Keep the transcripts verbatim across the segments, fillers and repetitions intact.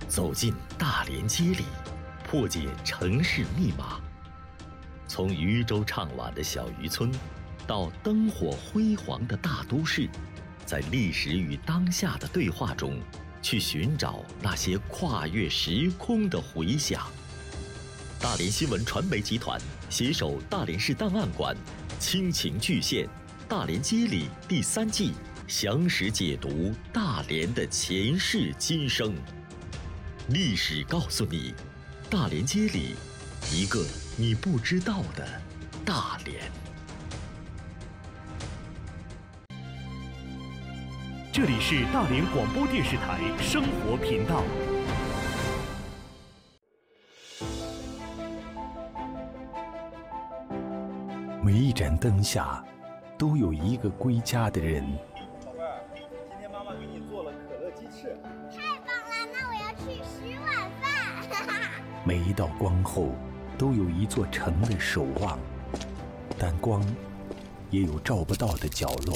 走进大连街里，破解城市密码。从渔舟唱晚的小渔村，到灯火辉煌的大都市，在历史与当下的对话中，去寻找那些跨越时空的回响。大连新闻传媒集团携手大连市档案馆，倾情巨献《大连街里》第三季，详实解读大连的前世今生。历史告诉你，大连街里，一个你不知道的大连。 这里是大连广播电视台生活频道。 每一盏灯下，都有一个归家的人。 宝贝儿，今天妈妈给你做了可乐鸡翅。 太棒了，那我要吃十碗饭。 每一道光后，都有一座城的守望，但光也有照不到的角落。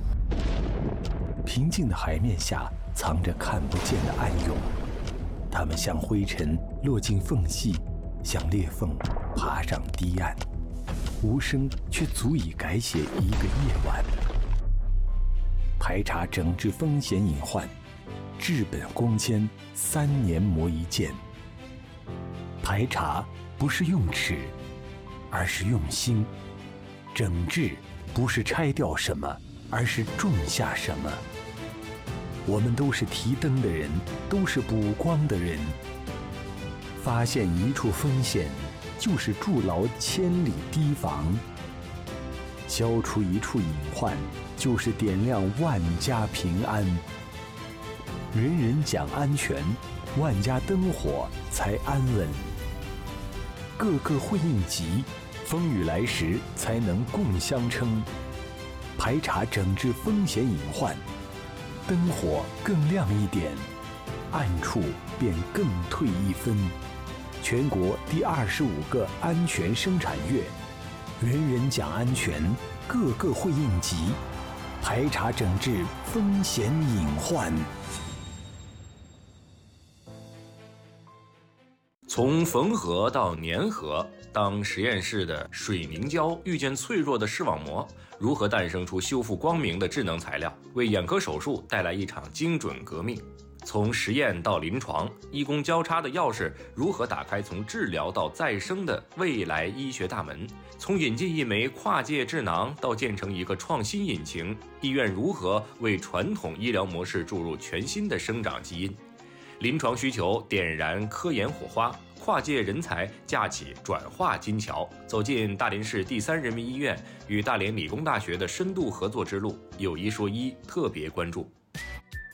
平静的海面下，藏着看不见的暗涌，它们像灰尘落进缝隙，像裂缝爬上堤岸，无声却足以改写一个夜晚。排查整治风险隐患，治本光纤，三年磨一剑。排查不是用尺，而是用心；整治不是拆掉什么，而是种下什么。我们都是提灯的人，都是补光的人。发现一处风险，就是筑牢千里堤防；消除一处隐患，就是点亮万家平安。人人讲安全，万家灯火才安稳。个个会应急，风雨来时才能共相称。排查整治风险隐患，灯火更亮一点，暗处便更退一分。全国第二十五个安全生产月，人人讲安全，个个会应急，排查整治风险隐患。 从缝合到粘合，当实验室的水凝胶遇见脆弱的视网膜，如何诞生出修复光明的智能材料，为眼科手术带来一场精准革命。从实验到临床，医工交叉的钥匙如何打开从治疗到再生的未来医学大门？从引进一枚跨界智囊到建成一个创新引擎，医院如何为传统医疗模式注入全新的生长基因？临床需求点燃科研火花，跨界人才架起转化金桥。走进大连市第三人民医院与大连理工大学的深度合作之路，有一说一特别关注。